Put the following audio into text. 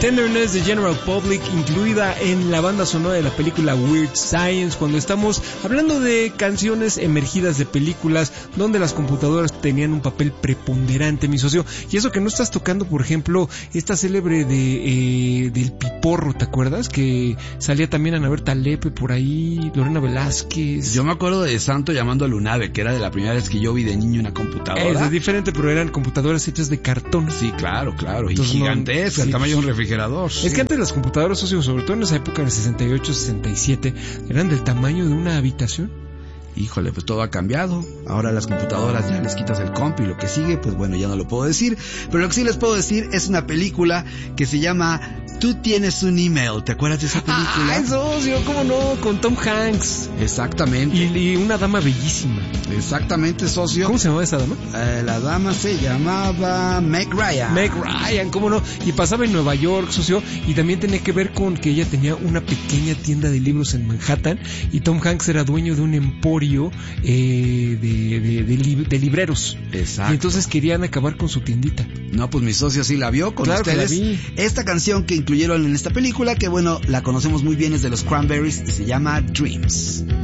Tenderness de General Public, incluida en la banda sonora de la película Weird Science, cuando estamos hablando de canciones emergidas de películas donde las computadoras tenían un papel preponderante, mi socio. Y eso que no estás tocando, por ejemplo, esta célebre del Piporro, ¿te acuerdas? Que salía también Ana Berta Lepe por ahí, Lorena Velázquez. Yo me acuerdo de Santo llamando a Lunave, que era de la primera vez que yo vi de niño una computadora. Es diferente, pero eran computadoras hechas de cartón. Sí, claro, Entonces, y gigantesca, el tamaño de un refrigerador. Es que antes las computadoras, socio, sobre todo en esa época del 68, 67, eran del tamaño de una habitación. Híjole, pues todo ha cambiado. Ahora las computadoras ya les quitas el comp y lo que sigue, pues bueno, ya no lo puedo decir. Pero lo que sí les puedo decir es una película que se llama Tú tienes un email. ¿Te acuerdas de esa película? Ah, socio, ¿cómo no? Con Tom Hanks. Exactamente. Y una dama bellísima. Exactamente, socio. ¿Cómo se llamaba esa dama? La dama se llamaba Meg Ryan. Meg Ryan, ¿cómo no? Y pasaba en Nueva York, socio, y también tenía que ver con que ella tenía una pequeña tienda de libros en Manhattan y Tom Hanks era dueño de un emporio de libreros. Exacto. Y entonces querían acabar con su tiendita. No, pues mi socio sí la vio con claro ustedes. Que la vi. Esta canción que incluyeron en esta película, que bueno, la conocemos muy bien, es de los Cranberries y se llama Dreams.